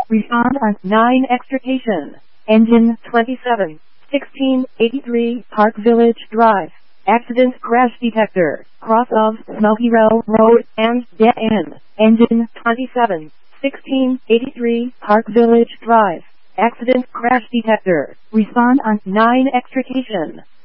Respond on 9 extrication. Engine 27, 1683 Park Village Drive. Accident crash detector. Cross of Smoky Row Road and dead end. Engine 27, 1683 Park Village Drive. Accident crash detector. Respond on 9 extrication.